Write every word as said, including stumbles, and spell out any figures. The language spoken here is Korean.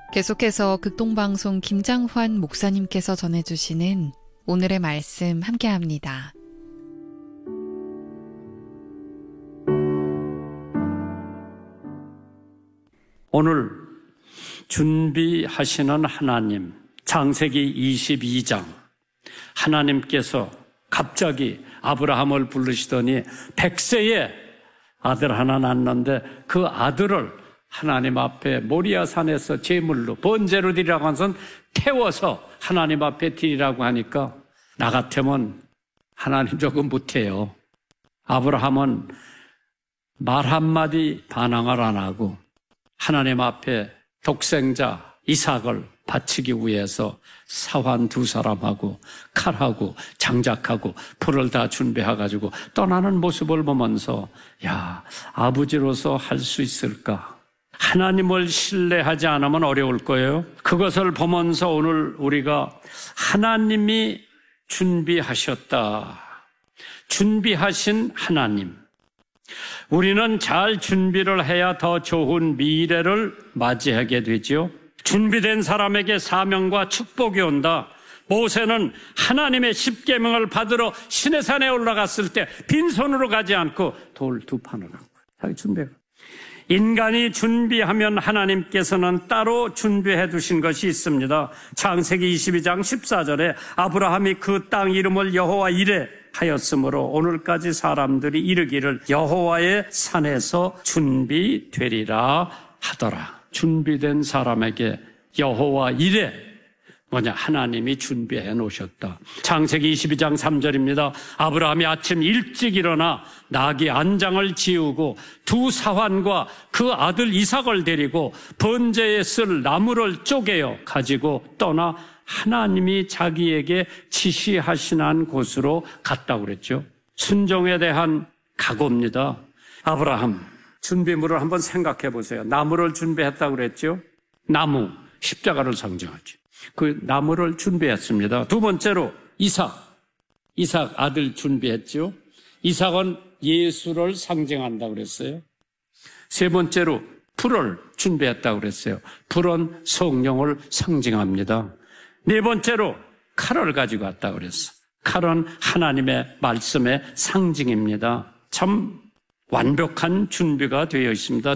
계속해서 극동방송 김장환 목사님께서 전해주시는 오늘의 말씀 함께합니다. 오늘 준비하시는 하나님, 창세기 이십이 장, 하나님께서 갑자기 아브라함을 부르시더니 백세에 아들 하나 낳았는데 그 아들을 하나님 앞에 모리아 산에서 제물로 번제로 드리라고 한 것은 태워서 하나님 앞에 드리라고 하니까 나 같으면 하나님 조금 못해요. 아브라함은 말 한마디 반항을 안 하고 하나님 앞에 독생자 이삭을 바치기 위해서 사환 두 사람하고 칼하고 장작하고 불을 다 준비해가지고 떠나는 모습을 보면서 야, 아버지로서 할 수 있을까? 하나님을 신뢰하지 않으면 어려울 거예요. 그것을 보면서 오늘 우리가 하나님이 준비하셨다. 준비하신 하나님. 우리는 잘 준비를 해야 더 좋은 미래를 맞이하게 되죠. 준비된 사람에게 사명과 축복이 온다. 모세는 하나님의 십계명을 받으러 시내산에 올라갔을 때 빈손으로 가지 않고 돌 두 판을 갖고 자기 준비해. 인간이 준비하면 하나님께서는 따로 준비해 두신 것이 있습니다. 창세기 이십이 장 십사 절에 아브라함이 그 땅 이름을 여호와 이레 하였으므로 오늘까지 사람들이 이르기를 여호와의 산에서 준비되리라 하더라. 준비된 사람에게 여호와 이레, 뭐냐, 하나님이 준비해 놓으셨다. 창세기 이십이 장 삼 절입니다. 아브라함이 아침 일찍 일어나 나귀 안장을 지우고 두 사환과 그 아들 이삭을 데리고 번제에 쓸 나무를 쪼개어 가지고 떠나 하나님이 자기에게 지시하시는 곳으로 갔다고 그랬죠. 순종에 대한 각오입니다. 아브라함, 준비물을 한번 생각해 보세요. 나무를 준비했다고 그랬죠. 나무, 십자가를 상징하죠. 그 나무를 준비했습니다. 두 번째로 이삭, 이삭 아들 준비했죠. 이삭은 예수를 상징한다고 그랬어요. 세 번째로 불을 준비했다고 그랬어요. 불은 성령을 상징합니다. 네 번째로 칼을 가지고 왔다고 그랬어요. 칼은 하나님의 말씀의 상징입니다. 참 완벽한 준비가 되어 있습니다.